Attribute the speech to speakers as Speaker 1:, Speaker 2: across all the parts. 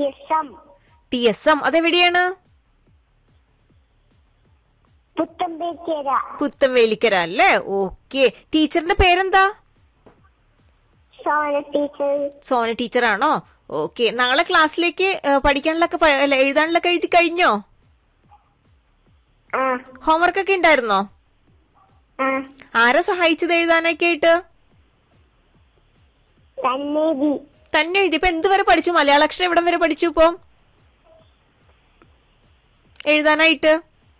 Speaker 1: TSM അതെവിടെയാണ്? പുത്തൻവേലിക്കര അല്ലേ? Okay. ടീച്ചറിന്റെ പേരെന്താ? സോന ടീച്ചറാണോ? ഓക്കെ. നാളെ ക്ലാസ്സിലേക്ക് പഠിക്കാനുള്ളൊക്കെ എഴുതാനുള്ളൊക്കെ എഴുതി കഴിഞ്ഞോ? ഹോംവർക്ക് ഒക്കെ ഉണ്ടായിരുന്നോ? ആരാ സഹായിച്ചത് എഴുതാനൊക്കെ ആയിട്ട്? തന്നെ എഴുതി. ഇപ്പൊ എന്ത് വരെ പഠിച്ചു? മലയാള അക്ഷരം എവിടം വരെ പഠിച്ചു ഇപ്പൊ എഴുതാനായിട്ട്?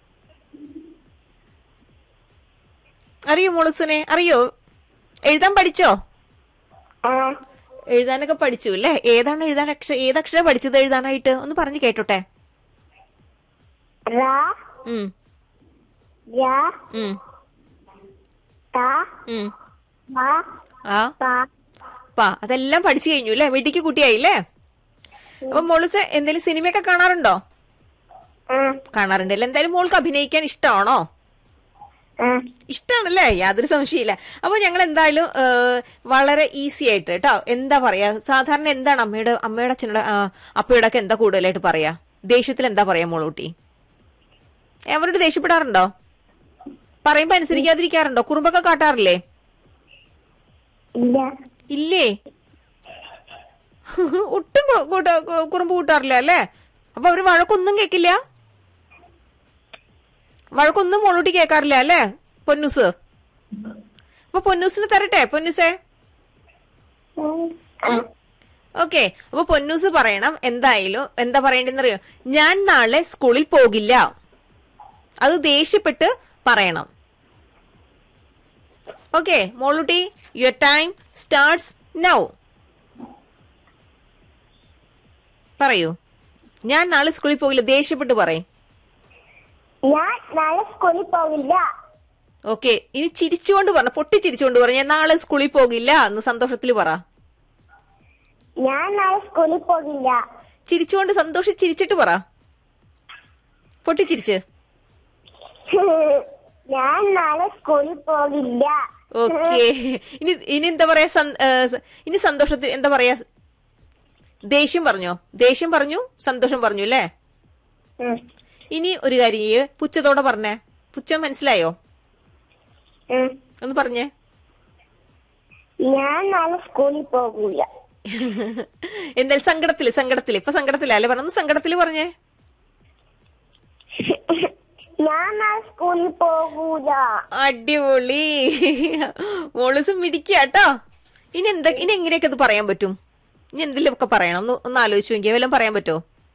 Speaker 1: അറിയോ മോളുസിനെ? അറിയോ? എഴുതാൻ പഠിച്ചോ? എഴുതാനൊക്കെ പഠിച്ചു അല്ലേ? ഏതാണ് എഴുതാൻ ഏതക്ഷരം പഠിച്ചത് എഴുതാനായിട്ട്? ഒന്ന് പറഞ്ഞു കേട്ടോട്ടെ. അതെല്ലാം പഠിച്ചു കഴിഞ്ഞു അല്ലേ? വീട്ടിക്ക് കുട്ടിയായില്ലേ? അപ്പൊ മോളുസ് എന്തെങ്കിലും സിനിമയൊക്കെ കാണാറുണ്ടോ? കാണാറുണ്ടല്ലേ? എന്തായാലും മോൾക്ക് അഭിനയിക്കാൻ ഇഷ്ടമാണോ? ഇഷ്ടമാണല്ലേ? യാതൊരു സംശയമില്ല. അപ്പൊ ഞങ്ങൾ എന്തായാലും വളരെ ഈസി ആയിട്ട് കേട്ടോ, എന്താ പറയാ, സാധാരണ എന്താണ് അമ്മയുടെ അച്ഛനോട് അപ്പയുടെ ഒക്കെ എന്താ കൂടുതലായിട്ട് പറയാ? ദേഷ്യത്തിൽ എന്താ പറയാ മോളൂട്ടി? അവരോട് ദേഷ്യപ്പെടാറുണ്ടോ? പറയുമ്പോ അനുസരിക്കാതിരിക്കാറുണ്ടോ? കുറുമ്പൊക്കെ കാട്ടാറില്ലേ? ഇല്ലേ? ഒട്ടും കുറുമ്പ് കൂട്ടാറില്ല അല്ലേ? അപ്പൊ അവര് വഴക്കൊന്നും കേക്കില്ല? വഴക്കൊന്നും മോളൂട്ടി കേൾക്കാറില്ല അല്ലേ പൊന്നൂസ്? അപ്പൊ പൊന്നൂസിന് തരട്ടെ പൊന്നൂസേ? ഓക്കെ. അപ്പൊ പൊന്നൂസ് പറയണം എന്തായാലും. എന്താ പറയണ്ടെന്നറിയോ? ഞാൻ നാളെ സ്കൂളിൽ പോകില്ല. അത് ദേഷ്യപ്പെട്ട് പറയണം. Okay മോളൂട്ടി, your time starts now. പറയൂ. ഞാൻ നാളെ സ്കൂളിൽ പോകില്ല. ദേഷ്യപ്പെട്ട് പറയും.
Speaker 2: ഞാൻ നാളെ സ്കൂളിൽ പോകില്ല.
Speaker 1: ഓക്കെ. ഇനി ചിരിച്ചുകൊണ്ട് പറ, പൊട്ടിച്ചിരിച്ചുകൊണ്ട് പറ. ഞാൻ നാളെ സ്കൂളിൽ പോകില്ല എന്ന് സന്തോഷത്തിൽ പറ.
Speaker 2: ഞാൻ നാളെ സ്കൂളിൽ പോകില്ല.
Speaker 1: ചിരിച്ചുകൊണ്ട് സന്തോഷിച്ചിരിച്ചിട്ട് പറ, പൊട്ടിച്ചിരിച്ച്.
Speaker 2: ഞാൻ നാളെ സ്കൂളിൽ പോകില്ല.
Speaker 1: ഓക്കെ. ഇനി എന്താ പറയാ? ഇനി സന്തോഷത്തിൽ എന്താ പറയാ? ദേഷ്യം പറഞ്ഞോ? ദേഷ്യം പറഞ്ഞു, സന്തോഷം പറഞ്ഞു അല്ലേ? ഇനി ഒരു കാര്യം പുച്ഛത്തോടെ പറഞ്ഞേ. പുച്ഛം മനസ്സിലായോ? ഒന്ന് പറഞ്ഞേ.
Speaker 2: ഞാൻ നാളെ സ്കൂളിൽ പോകൂല.
Speaker 1: എന്തായാലും സങ്കടത്തില് ഇപ്പൊ സങ്കടത്തിലല്ലേ പറഞ്ഞു? സങ്കടത്തില് പറഞ്ഞേ.
Speaker 2: ഞാൻ നാളെ സ്കൂളിൽ പോകൂല.
Speaker 1: അടിപൊളി. മോളൂസ് മിടിക്കാട്ടോ. ഇനി എങ്ങനെയൊക്കെ അത് പറയാൻ പറ്റും? ഇനി എന്തെങ്കിലുമൊക്കെ പറയണം. ഒന്ന് ആലോചിച്ചു നോക്കിയാൽ വല്ലതും പറയാൻ പറ്റുമോ?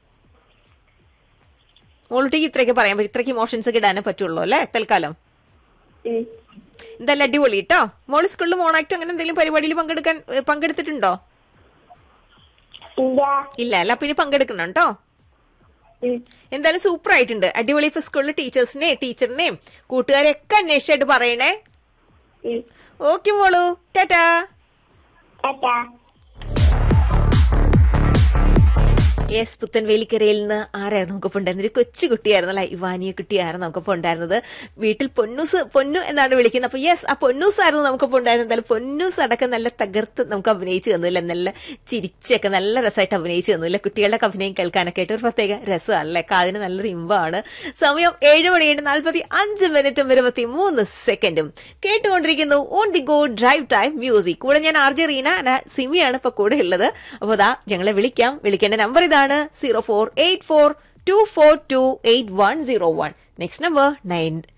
Speaker 1: മോളൂട്ടിക്ക് ഇത്രയൊക്കെ പറയാൻ പറ്റും. ഇത്രയ്ക്ക് ഇമോഷൻസ് ഒക്കെ ഇടാനേ പറ്റുള്ളൂ അല്ലേ തൽക്കാലം? എന്തായാലും അടിപൊളി കേട്ടോ. മോള് സ്കൂളിൽ മോണാക്ടോ അങ്ങനെ എന്തെങ്കിലും പരിപാടിയിൽ പങ്കെടുത്തിട്ടുണ്ടോ? ഇല്ല അല്ല. അപ്പൊ ഇനി പങ്കെടുക്കണം കേട്ടോ. എന്തായാലും സൂപ്പർ ആയിട്ടുണ്ട്. അടിപൊളി. ഇപ്പൊ സ്കൂളിലെ ടീച്ചറിനെയും കൂട്ടുകാരെയൊക്കെ അന്വേഷിച്ചായിട്ട് പറയണേ. ഓക്കെ മോളു, ടാറ്റാ. യെസ്, പുത്തൻവേലിക്കരയിൽ നിന്ന് ആരായിരുന്നു നമുക്കിപ്പോൾ ഉണ്ടായിരുന്നത്? ഒരു കൊച്ചുകുട്ടിയായിരുന്നല്ല, ഇവാനിയ കുട്ടിയായിരുന്നു നമുക്കിപ്പോൾ ഉണ്ടായിരുന്നത്. വീട്ടിൽ പൊന്നു എന്നാണ് വിളിക്കുന്നത്. അപ്പൊ യെസ്, ആ പൊന്നൂസ് ആയിരുന്നു നമുക്കിപ്പോൾ ഉണ്ടായിരുന്നത്. എന്തായാലും പൊന്നൂസ് അടക്കം നല്ല തകർത്ത് നമുക്ക് അഭിനയിച്ചു തന്നില്ല, നല്ല ചിരിച്ചൊക്കെ നല്ല രസമായിട്ട് അഭിനയിച്ചു തന്നില്ല. കുട്ടികളുടെ അഭിനയം കേൾക്കാനൊക്കെ ആയിട്ട് ഒരു പ്രത്യേക രസമല്ലേ? കാതിന് നല്ലൊരു ഇമ്പാണ്. സമയം 7:45:23 കേട്ടുകൊണ്ടിരിക്കുന്നു on the go drive time music. കൂടെ ഞാൻ RJ റീന, സിമിയാണ് ഇപ്പൊ കൂടെ ഉള്ളത്. അപ്പൊ അതാ ഞങ്ങളെ വിളിക്കേണ്ട നമ്പർ ഇതാണ് 048424280101. Next number 9